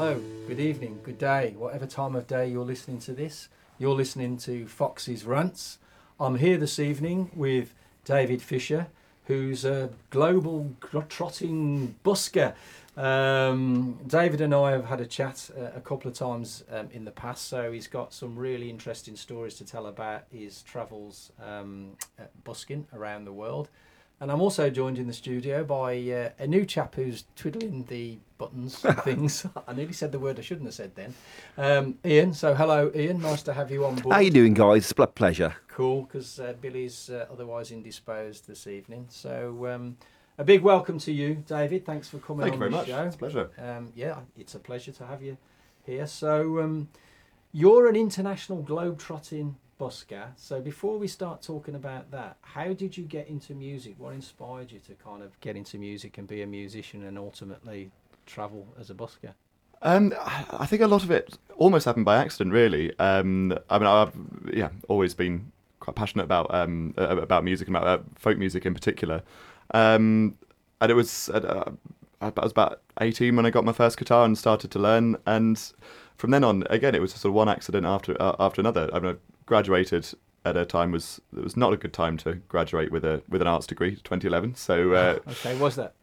Hello, good evening, good day, whatever time of day you're listening to this. You're listening to Fox's Rants. I'm here this evening with David Fisher, who's a global trotting busker. David and I have had a chat a couple of times in the past, so he's got some really interesting stories to tell about his travels busking around the world. And I'm also joined in the studio by a new chap who's twiddling the buttons and things. I nearly said the word I shouldn't have said then. Ian, so hello Ian, nice to have you on board. How you doing, guys? It's a pleasure. Cool, because Billy's otherwise indisposed this evening. So a big welcome to you, David. Thanks for coming on the show. Thank you very much. It's a pleasure. Yeah, it's a pleasure to have you here. So you're an international globe-trotting busker. So before we start talking about that, how did you get into music? What inspired you to kind of get into music and be a musician and ultimately travel as a busker? I think a lot of it almost happened by accident, really. I've always been quite passionate about music and about folk music in particular. And it was I was about 18 when I got my first guitar and started to learn. And from then on, again, it was sort of one accident after another. I graduated at a time it was not a good time to graduate with an arts degree, 2011. So okay, was that?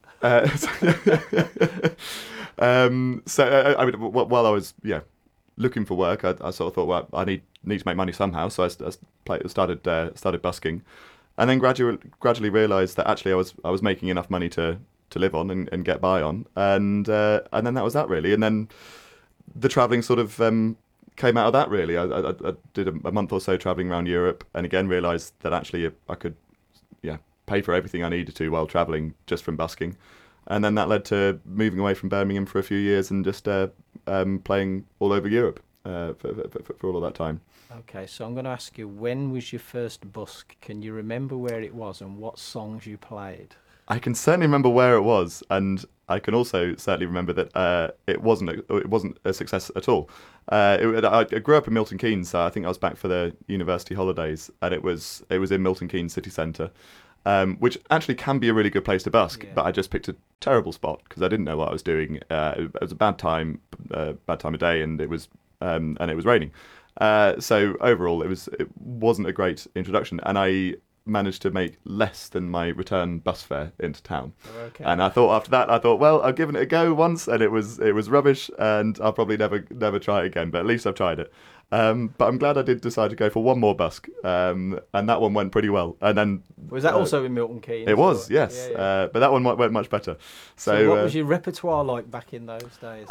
While I was looking for work, I sort of thought, well, I need to make money somehow. So I started busking, and then gradually realised that actually I was making enough money to live on and get by on, and then that was that really, and then the travelling sort of came out of that really. I did a month or so travelling around Europe, and again realised that actually I could pay for everything I needed to while travelling just from busking. And then that led to moving away from Birmingham for a few years and just playing all over Europe for all of that time. Okay, so I'm going to ask you, when was your first busk? Can you remember where it was and what songs you played? I can certainly remember where it was, and I can also certainly remember that it wasn't a success at all. I grew up in Milton Keynes, so I think I was back for the university holidays, and it was in Milton Keynes city centre, which actually can be a really good place to busk. Yeah. But I just picked a terrible spot because I didn't know what I was doing. It was a bad time of day, and it was raining. So overall, it wasn't a great introduction, and I managed to make less than my return bus fare into town. Okay. And I thought after that, well, I've given it a go once, and it was rubbish, and I'll probably never try it again. But at least I've tried it. But I'm glad I did decide to go for one more busk, and that one went pretty well. And then was that also in Milton Keynes? It was, yes. Yeah. But that one went much better. So what was your repertoire like back in those days?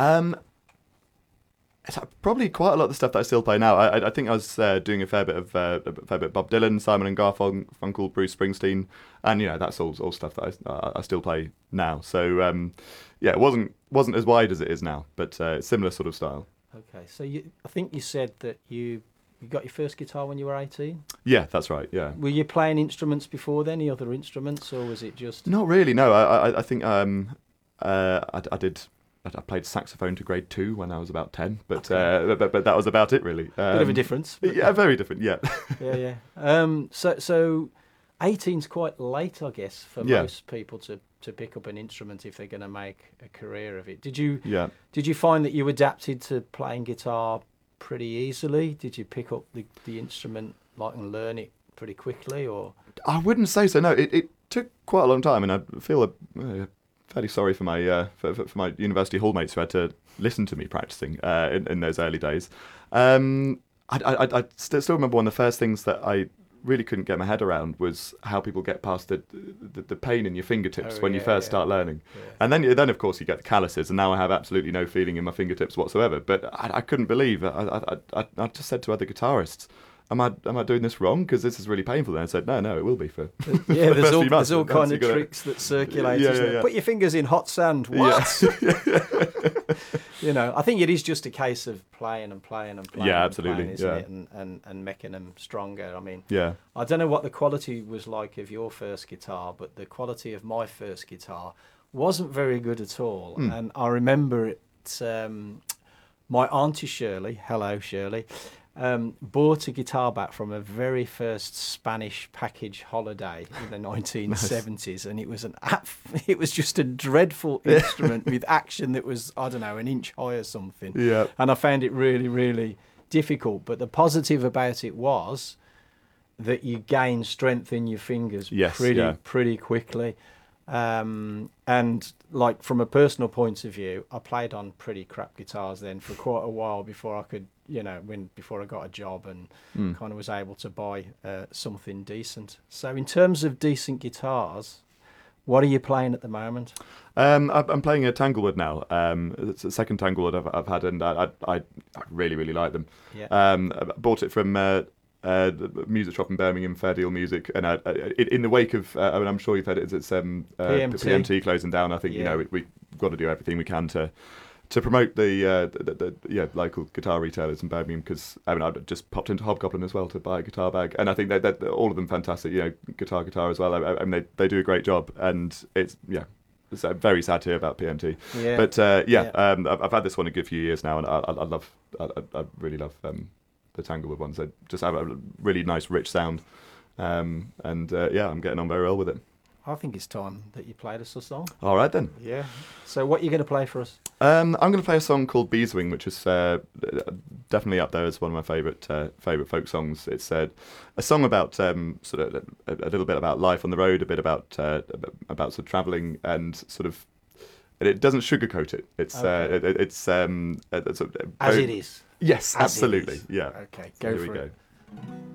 It's probably quite a lot of the stuff that I still play now. I think I was doing a fair bit of Bob Dylan, Simon and Garfunkel, Bruce Springsteen, and that's all stuff that I still play now. So it wasn't as wide as it is now, but similar sort of style. Okay, so I think you said that you got your first guitar when you were 18? Yeah, that's right. Yeah. Were you playing instruments before then? Any other instruments, or was it just? Not really. No, I think I did. I played saxophone to grade 2 when I was about 10, but that was about it really. Bit of a difference. Yeah, very different. Yeah. Yeah. So 18's quite late, I guess, for most people to pick up an instrument if they're going to make a career of it. Did you find that you adapted to playing guitar pretty easily? Did you pick up the instrument and learn it pretty quickly, or? I wouldn't say so. No, it took quite a long time, and I feel fairly sorry for my for my university hallmates who had to listen to me practicing in those early days. I still remember one of the first things that I really couldn't get my head around was how people get past the pain in your fingertips when you first start learning. Yeah. And then of course you get the calluses, and now I have absolutely no feeling in my fingertips whatsoever. But I couldn't believe it. I just said to other guitarists, Am I doing this wrong? Because this is really painful. And I said, no, it will be for yeah. There's all kind of tricks that circulate. Yeah. Put your fingers in hot sand. What? Yeah. I think it is just a case of playing. Yeah, absolutely. Isn't it? And making them stronger. I mean, yeah. I don't know what the quality was like of your first guitar, but the quality of my first guitar wasn't very good at all. And I remember it. My auntie Shirley, hello Shirley. bought a guitar back from a very first Spanish package holiday in the 1970s, and it was just a dreadful instrument with action that was, I don't know, an inch high or something. Yeah. And I found it really, really difficult. But the positive about it was that you gain strength in your fingers pretty quickly. And like from a personal point of view, I played on pretty crap guitars then for quite a while before I could, before I got a job and kind of was able to buy something decent. So in terms of decent guitars, what are you playing at the moment? I'm playing a Tanglewood now. It's the second Tanglewood I've had, and I really, really like them. Yeah. I bought it from the music shop in Birmingham, Fair Deal Music, and in the wake of, I'm sure you've heard it, it's PMT closing down. I think we've got to do everything we can to promote the local guitar retailers in Birmingham, because I just popped into Hobgoblin as well to buy a guitar bag, and I think they're all of them fantastic. Guitar as well. I mean they do a great job, and it's very sad to hear about PMT. Yeah. But I've had this one a good few years now, and I really love the Tanglewood ones. They just have a really nice, rich sound, and I'm getting on very well with it. I think it's time that you played us a song. All right then. Yeah. So what are you going to play for us? I'm going to play a song called Beeswing, which is definitely up there as one of my favourite folk songs. It's a song about sort of a little bit about life on the road, a bit about sort of travelling, and sort of it doesn't sugarcoat it. It's as it is. Yes, As absolutely. it is. Yeah. Okay, So go here for we it. go.